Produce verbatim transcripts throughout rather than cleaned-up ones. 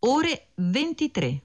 ore ventitré.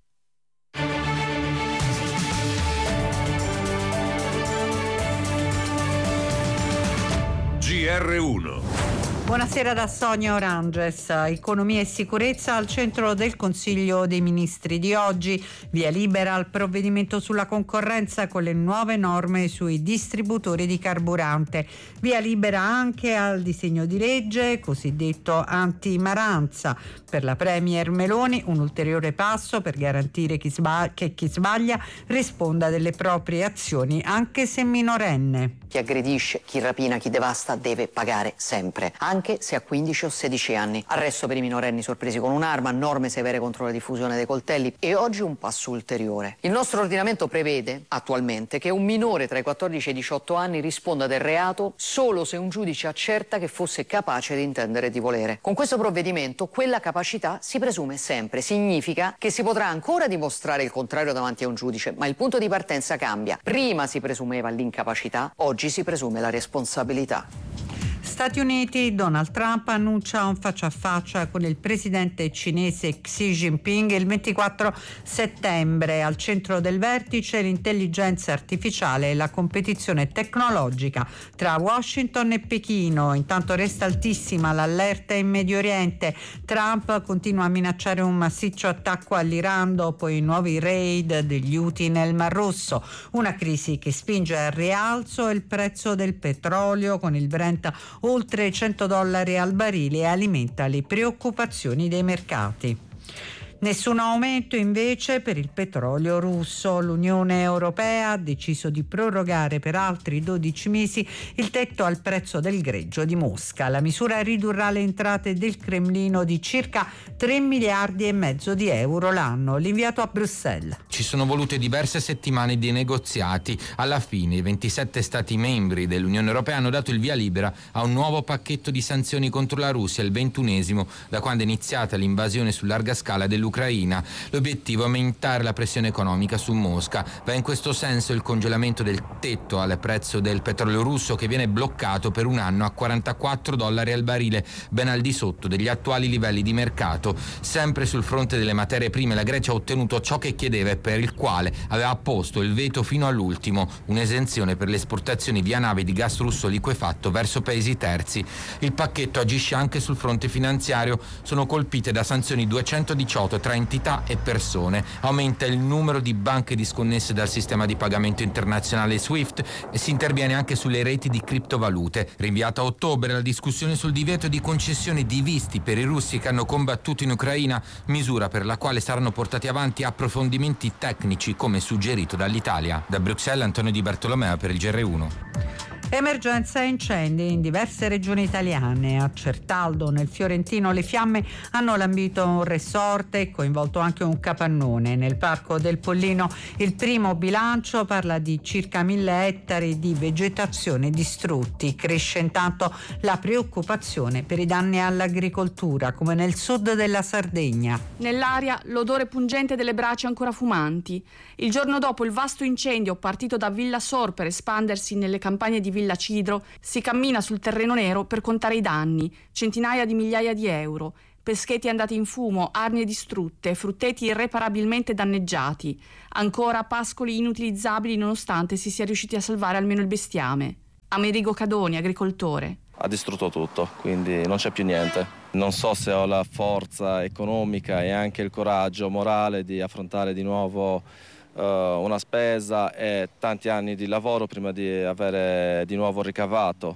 G R uno. Buonasera da Sonia Oranges. Economia e sicurezza al centro del Consiglio dei Ministri di oggi. Via libera al provvedimento sulla concorrenza con le nuove norme sui distributori di carburante. Via libera anche al disegno di legge cosiddetto anti-Maranza. Per la Premier Meloni un ulteriore passo per garantire chi sbaglia, che chi sbaglia risponda delle proprie azioni anche se minorenne. Chi aggredisce, chi rapina, chi devasta deve pagare sempre, anche se ha quindici o sedici anni. Arresto per i minorenni sorpresi con un'arma, norme severe contro la diffusione dei coltelli e oggi un passo ulteriore. Il nostro ordinamento prevede attualmente che un minore tra i quattordici e i diciotto anni risponda del reato solo se un giudice accerta che fosse capace di intendere e di volere. Con questo provvedimento quella capacità si presume sempre. Significa che si potrà ancora dimostrare il contrario davanti a un giudice, ma il punto di partenza cambia. Prima si presumeva l'incapacità, oggi Oggi si presume la responsabilità. Stati Uniti, Donald Trump annuncia un faccia a faccia con il presidente cinese Xi Jinping il ventiquattro settembre. Al centro del vertice l'intelligenza artificiale e la competizione tecnologica tra Washington e Pechino. Intanto resta altissima l'allerta in Medio Oriente. Trump continua a minacciare un massiccio attacco all'Iran dopo i nuovi raid degli Houthi nel Mar Rosso. Una crisi che spinge al rialzo il prezzo del petrolio con il Brent oltre cento dollari al barile e alimenta le preoccupazioni dei mercati. Nessun aumento invece per il petrolio russo. L'Unione Europea ha deciso di prorogare per altri dodici mesi il tetto al prezzo del greggio di Mosca. La misura ridurrà le entrate del Cremlino di circa tre miliardi e mezzo di euro l'anno. L'inviato a Bruxelles. Ci sono volute diverse settimane di negoziati. Alla fine i ventisette Stati membri dell'Unione Europea hanno dato il via libera a un nuovo pacchetto di sanzioni contro la Russia, il ventunesimo da quando è iniziata l'invasione su larga scala dell'Ucraina. Ucraina. L'obiettivo è aumentare la pressione economica su Mosca. Va in questo senso il congelamento del tetto al prezzo del petrolio russo, che viene bloccato per un anno a quarantaquattro dollari al barile, ben al di sotto degli attuali livelli di mercato. Sempre sul fronte delle materie prime la Grecia ha ottenuto ciò che chiedeva e per il quale aveva posto il veto fino all'ultimo, un'esenzione per le esportazioni via nave di gas russo liquefatto verso paesi terzi. Il pacchetto agisce anche sul fronte finanziario. Sono colpite da sanzioni duecentodiciotto tra entità e persone. Aumenta il numero di banche disconnesse dal sistema di pagamento internazionale SWIFT e si interviene anche sulle reti di criptovalute. Rinviata a ottobre la discussione sul divieto di concessione di visti per i russi che hanno combattuto in Ucraina, misura per la quale saranno portati avanti approfondimenti tecnici come suggerito dall'Italia. Da Bruxelles, Antonio Di Bartolomeo per il G R uno. Emergenza incendi in diverse regioni italiane. A Certaldo, nel Fiorentino, le fiamme hanno lambito un resort e coinvolto anche un capannone. Nel Parco del Pollino il primo bilancio parla di circa mille ettari di vegetazione distrutti. Cresce intanto la preoccupazione per i danni all'agricoltura, come nel sud della Sardegna. Nell'aria l'odore pungente delle braci ancora fumanti. Il giorno dopo il vasto incendio partito da Villa Sor per espandersi nelle campagne di Villa Cidro, si cammina sul terreno nero per contare i danni, centinaia di migliaia di euro, pescheti andati in fumo, arnie distrutte, frutteti irreparabilmente danneggiati, ancora pascoli inutilizzabili nonostante si sia riusciti a salvare almeno il bestiame. Amerigo Cadoni, agricoltore. Ha distrutto tutto, quindi non c'è più niente. Non so se ho la forza economica e anche il coraggio morale di affrontare di nuovo Uh, una spesa e tanti anni di lavoro prima di avere di nuovo ricavato,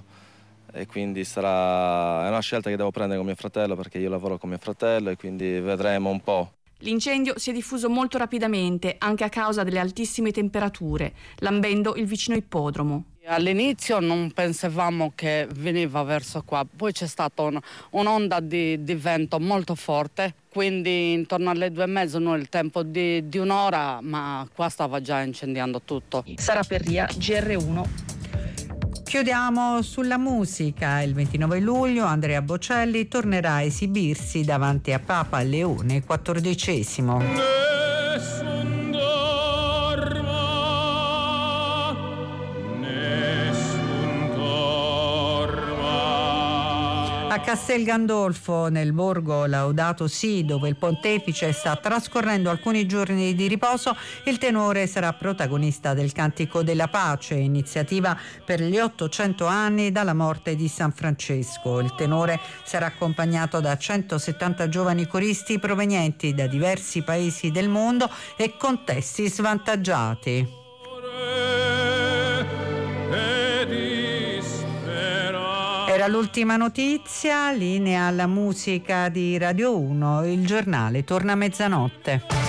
e quindi sarà è una scelta che devo prendere con mio fratello, perché io lavoro con mio fratello e quindi vedremo un po'. L'incendio si è diffuso molto rapidamente anche a causa delle altissime temperature, lambendo il vicino ippodromo. All'inizio non pensavamo che veniva verso qua, poi c'è stata un, un'onda di, di vento molto forte, quindi intorno alle due e mezzo noi il tempo di, di un'ora, ma qua stava già incendiando tutto. Sara Perria, G R uno. Chiudiamo sulla musica. Il ventinove luglio Andrea Bocelli tornerà a esibirsi davanti a Papa Leone quattordicesimo. Nessun dorma, nessun dorma. A Castel Gandolfo, nel borgo Laudato Si, dove il pontefice sta trascorrendo alcuni giorni di riposo, il tenore sarà protagonista del Cantico della Pace, iniziativa per gli ottocento anni dalla morte di San Francesco. Il tenore sarà accompagnato da centosettanta giovani coristi provenienti da diversi paesi del mondo e contesti svantaggiati. Era l'ultima notizia, linea alla musica di Radio uno, il giornale torna a mezzanotte.